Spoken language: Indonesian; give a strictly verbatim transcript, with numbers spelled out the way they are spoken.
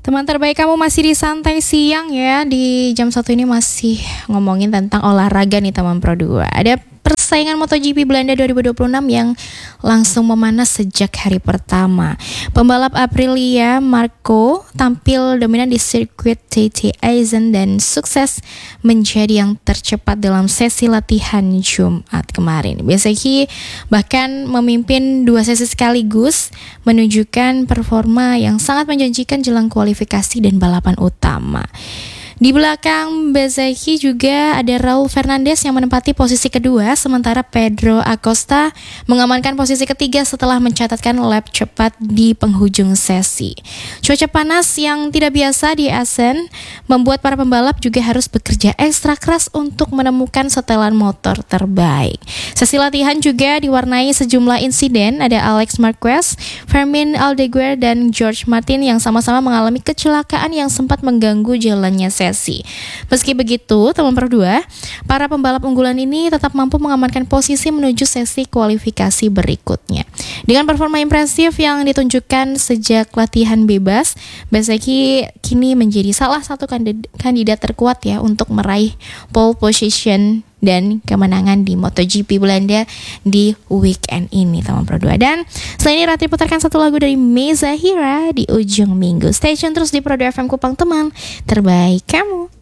Teman terbaik, kamu masih di Santai Siang ya. Di jam satu ini masih ngomongin tentang olahraga nih teman Pro dua. Ada persaingan MotoGP Belanda dua ribu dua puluh enam yang langsung memanas sejak hari pertama. Pembalap Aprilia Marco tampil dominan di sirkuit T T Eisen dan sukses menjadi yang tercepat dalam sesi latihan Jumat kemarin. Bezzecchi bahkan memimpin dua sesi sekaligus, menunjukkan performa yang sangat menjanjikan jelang kualifikasi dan balapan utama. Di belakang Bezzecchi juga ada Raul Fernandez yang menempati posisi kedua, sementara Pedro Acosta mengamankan posisi ketiga setelah mencatatkan lap cepat di penghujung sesi. Cuaca panas yang tidak biasa di Assen membuat para pembalap juga harus bekerja ekstra keras untuk menemukan setelan motor terbaik. Sesi latihan juga diwarnai sejumlah insiden, ada Alex Marquez, Fermin Aldeguer, dan George Martin yang sama-sama mengalami kecelakaan yang sempat mengganggu jalannya sesi. Meski begitu, teman Pro dua, para pembalap unggulan ini tetap mampu mengamankan posisi menuju sesi kualifikasi berikutnya. Dengan performa impresif yang ditunjukkan sejak latihan bebas, Bezzecchi kini menjadi salah satu kandidat terkuat ya untuk meraih pole position dan kemenangan di MotoGP Belanda di weekend ini teman Pro dua. Dan selain ini Ratri putarkan satu lagu dari Meza Hira di ujung minggu. Stay tune terus di Pro dua F M Kupang, teman terbaik kamu.